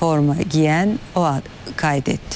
forma giyen o kaydetti.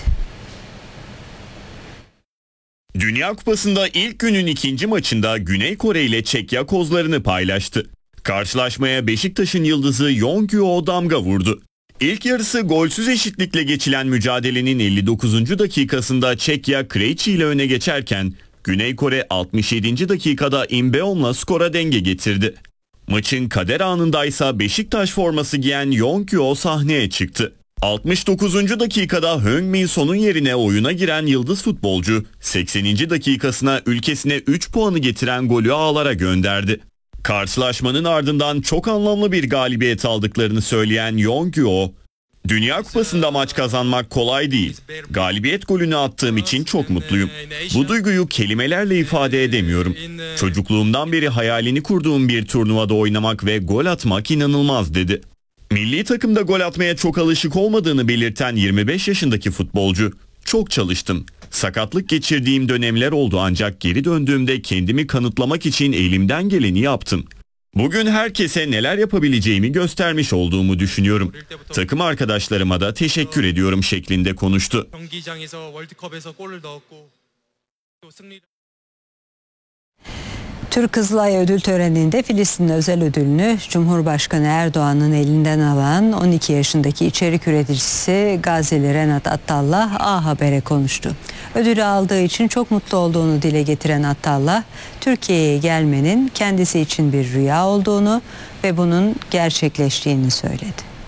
Dünya Kupası'nda ilk günün ikinci maçında Güney Kore ile Çekya kozlarını paylaştı. Karşılaşmaya Beşiktaş'ın yıldızı Yong-Gyo damga vurdu. İlk yarısı golsüz eşitlikle geçilen mücadelenin 59. dakikasında Çekya Krejci ile öne geçerken Güney Kore 67. dakikada Imbeom'la skora denge getirdi. Maçın kader anındaysa Beşiktaş forması giyen Yong-Gyo sahneye çıktı. 69. dakikada Heung-min Son'un yerine oyuna giren yıldız futbolcu 80. dakikasına ülkesine 3 puanı getiren golü ağlara gönderdi. Karşılaşmanın ardından çok anlamlı bir galibiyet aldıklarını söyleyen Yong-Gyo, "Dünya Kupası'nda maç kazanmak kolay değil. Galibiyet golünü attığım için çok mutluyum. Bu duyguyu kelimelerle ifade edemiyorum. Çocukluğumdan beri hayalini kurduğum bir turnuvada oynamak ve gol atmak inanılmaz," dedi. Milli takımda gol atmaya çok alışık olmadığını belirten 25 yaşındaki futbolcu, "Çok çalıştım. Sakatlık geçirdiğim dönemler oldu ancak geri döndüğümde kendimi kanıtlamak için elimden geleni yaptım. Bugün herkese neler yapabileceğimi göstermiş olduğumu düşünüyorum. Takım arkadaşlarıma da teşekkür ediyorum," şeklinde konuştu. Türk Kızılay ödül töreninde Filistin özel ödülünü Cumhurbaşkanı Erdoğan'ın elinden alan 12 yaşındaki içerik üreticisi Gazze'li Renat Attallah A Haber'e konuştu. Ödülü aldığı için çok mutlu olduğunu dile getiren Attallah, Türkiye'ye gelmenin kendisi için bir rüya olduğunu ve bunun gerçekleştiğini söyledi.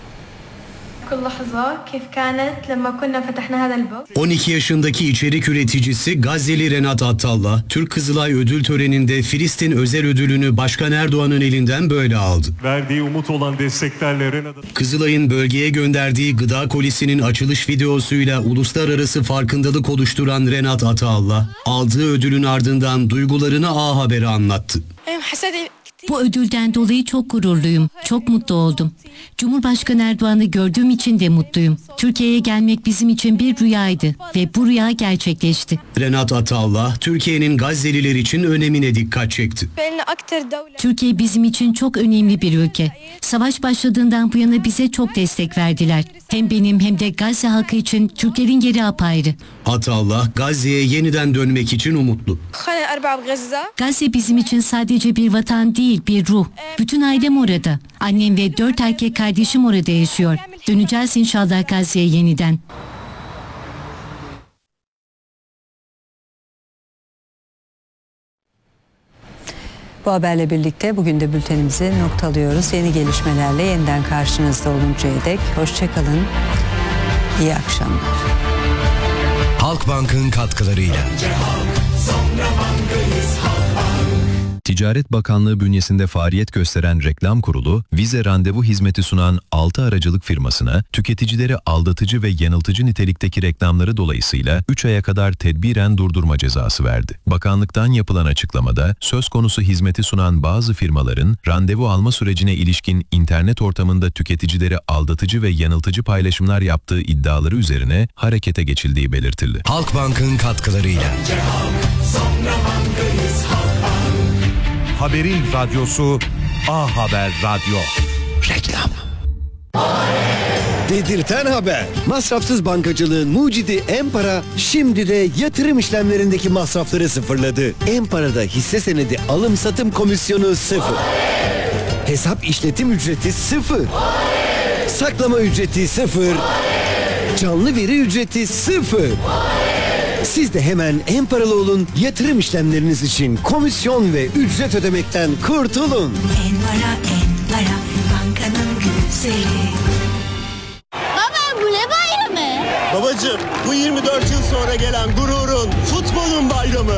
12 yaşındaki içerik üreticisi Gazze'li Renat Attallah, Türk Kızılay ödül töreninde Filistin özel ödülünü Başkan Erdoğan'ın elinden böyle aldı. Verdiği umut olan desteklerle Renat Kızılay'ın bölgeye gönderdiği gıda kolisinin açılış videosuyla uluslararası farkındalık oluşturan Renat Attallah, aldığı ödülün ardından duygularını A Haber'e anlattı. Bu ödülden dolayı çok gururluyum, çok mutlu oldum. Cumhurbaşkanı Erdoğan'ı gördüğüm için de mutluyum. Türkiye'ye gelmek bizim için bir rüyaydı ve bu rüya gerçekleşti. Renat Attallah, Türkiye'nin Gazze'liler için önemine dikkat çekti. Türkiye bizim için çok önemli bir ülke. Savaş başladığından bu yana bize çok destek verdiler. Hem benim hem de Gazze halkı için Türklerin yeri apayrı. Attallah, Gazze'ye yeniden dönmek için umutlu. Gazze bizim için sadece bir vatan değil, bir ruh. Bütün ailem orada. Annem ve 4 erkek kardeşim orada yaşıyor. Döneceğiz inşallah Gazze'ye yeniden. Bu haberle birlikte bugün de bültenimizi noktalıyoruz. Yeni gelişmelerle yeniden karşınızda oluncaya dek hoşçakalın. İyi akşamlar. Halkbank'ın katkılarıyla. Ticaret Bakanlığı bünyesinde faaliyet gösteren reklam kurulu, vize randevu hizmeti sunan 6 aracılık firmasına tüketicileri aldatıcı ve yanıltıcı nitelikteki reklamları dolayısıyla 3 aya kadar tedbiren durdurma cezası verdi. Bakanlıktan yapılan açıklamada, söz konusu hizmeti sunan bazı firmaların randevu alma sürecine ilişkin internet ortamında tüketicileri aldatıcı ve yanıltıcı paylaşımlar yaptığı iddiaları üzerine harekete geçildiği belirtildi. Halkbank'ın katkılarıyla. Haberin radyosu A Haber Radyo. Reklam. Dedirten haber. Masrafsız bankacılığın mucidi Empara şimdi de yatırım işlemlerindeki masrafları sıfırladı. Empara'da hisse senedi alım satım komisyonu 0. Hesap işletim ücreti 0. Saklama ücreti 0. Canlı veri ücreti 0. Siz de hemen Emparalı olun, yatırım işlemleriniz için komisyon ve ücret ödemekten kurtulun. Empara, bankanın güzeli. Baba bu ne bayramı? Babacığım bu 24 yıl sonra gelen gururun, futbolun bayramı.